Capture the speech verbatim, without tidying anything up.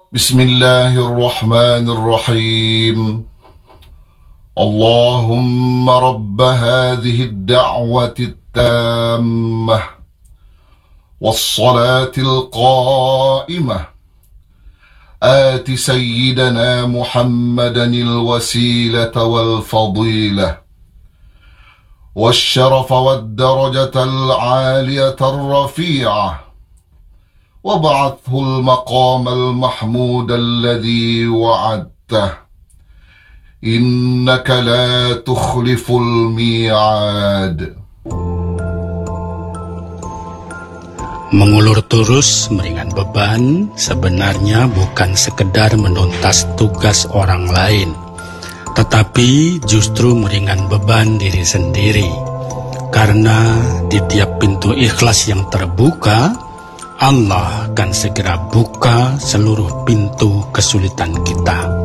بسم الله الرحمن الرحيم اللهم رب هذه الدعوة التامة والصلاة القائمة آت سيدنا محمدا الوسيلة والفضيلة والشرف والدرجة العالية الرفيعة وابعثه المقام المحمود الذي وعدته إنك لا تخلف الميعاد. Mengulur turus meringan beban sebenarnya bukan sekedar menuntas tugas orang lain, tetapi justru meringan beban diri sendiri. Karena di tiap pintu ikhlas yang terbuka, Allah akan segera buka seluruh pintu kesulitan kita.